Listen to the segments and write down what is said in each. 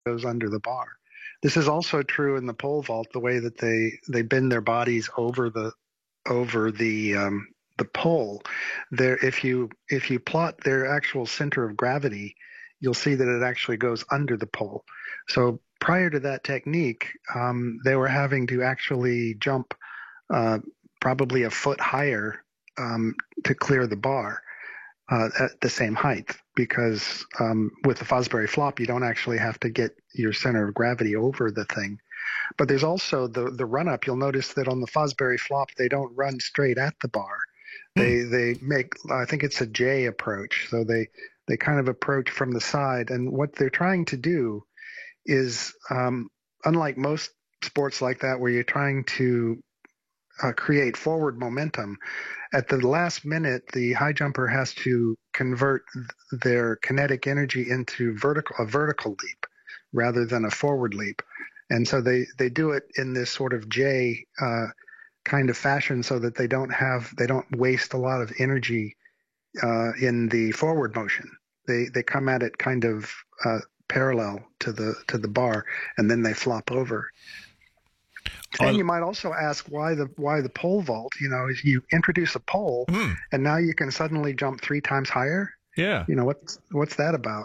goes under the bar. This is also true in the pole vault, the way that they bend their bodies over the pole. There, if you plot their actual center of gravity, you'll see that it actually goes under the pole. So prior to that technique, they were having to actually jump probably a foot higher to clear the bar at the same height, because with the Fosbury flop, you don't actually have to get your center of gravity over the thing. But there's also the run-up. You'll notice that on the Fosbury flop, they don't run straight at the bar. They make, I think it's a J approach. So they kind of approach from the side. And what they're trying to do is, unlike most sports like that, where you're trying to create forward momentum, at the last minute, the high jumper has to convert their kinetic energy into a vertical leap rather than a forward leap. And so they do it in this sort of J kind of fashion, so that they don't waste a lot of energy in the forward motion. They come at it kind of parallel to the bar, and then they flop over. And you might also ask why the pole vault. Is you introduce a pole, and now you can suddenly jump 3 times higher. Yeah. What's that about?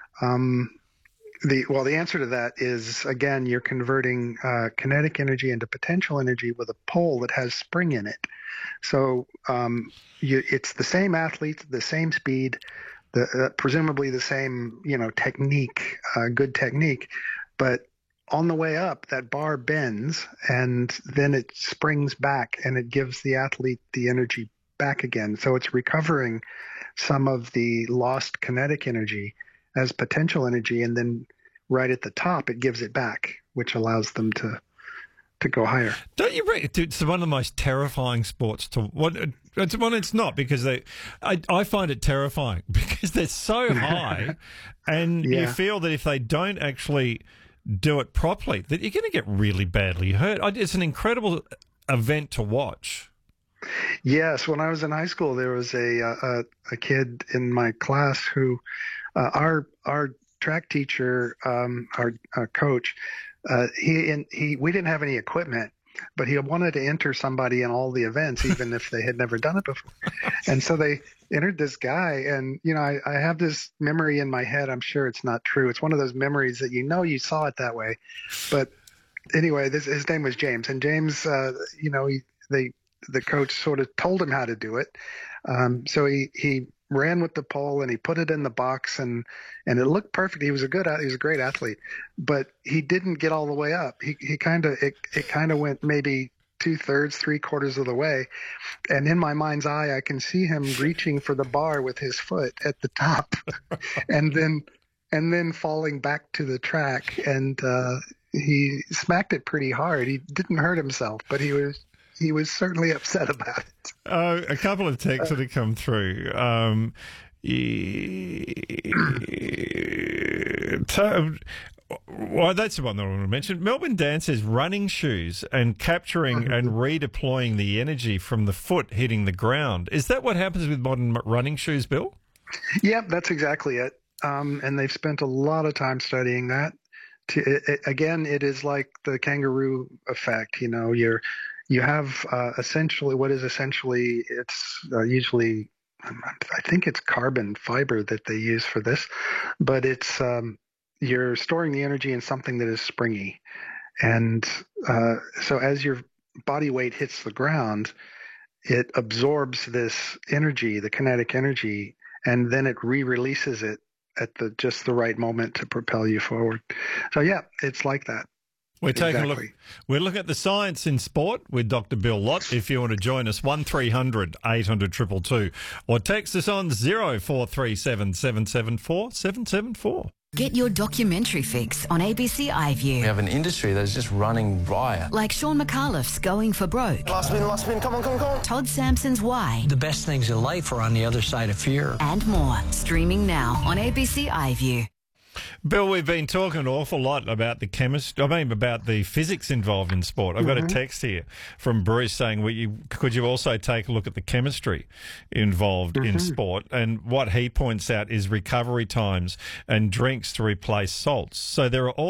The answer to that is, again, you're converting kinetic energy into potential energy with a pole that has spring in it. So it's the same athlete, the same speed, presumably the same technique, good technique, but on the way up, that bar bends, and then it springs back, and it gives the athlete the energy back again. So it's recovering some of the lost kinetic energy as potential energy, and then right at the top, it gives it back, which allows them to go higher. Don't you reckon it's one of the most terrifying sports to what? It's not, because I find it terrifying because they're so high, and you feel that if they don't actually do it properly, that you're going to get really badly hurt. It's an incredible event to watch. Yes, when I was in high school, there was a kid in my class who our track teacher, our coach, we didn't have any equipment, but he wanted to enter somebody in all the events, even if they had never done it before. And so they entered this guy, and I have this memory in my head. I'm sure it's not true. It's one of those memories that you saw it that way. But anyway, his name was James, and James, the coach sort of told him how to do it. So he ran with the pole, and he put it in the box, and it looked perfect. He was a great athlete, but he didn't get all the way up. It kind of went maybe 2/3, 3/4 of the way. And in my mind's eye, I can see him reaching for the bar with his foot at the top and then falling back to the track. And he smacked it pretty hard. He didn't hurt himself, but he was certainly upset about it. A couple of texts that have come through. Well, that's the one that I want to mention. Melbourne Dan says running shoes and capturing and redeploying the energy from the foot hitting the ground. Is that what happens with modern running shoes, Bill? Yep, that's exactly it. And they've spent a lot of time studying that. Again, it is like the kangaroo effect. You have it's usually, I think it's carbon fiber that they use for this, but it's you're storing the energy in something that is springy. And so as your body weight hits the ground, it absorbs this energy, the kinetic energy, and then it re-releases it at just the right moment to propel you forward. So yeah, it's like that. We're taking a look. We're looking at the science in sport with Dr. Bill Lott. If you want to join us, 1300 800 222, or text us on 0437 774 774. Get your documentary fix on ABC iView. We have an industry that's just running riot. Like Sean McAuliffe's Going for Broke. Last spin, come on. Todd Sampson's Why. The best things in life are on the other side of fear. And more. Streaming now on ABC iView. Bill, we've been talking an awful lot about the chemistry. I mean, about the physics involved in sport. I've got a text here from Bruce saying, could you also take a look at the chemistry involved in sport? And what he points out is recovery times and drinks to replace salts. So there are all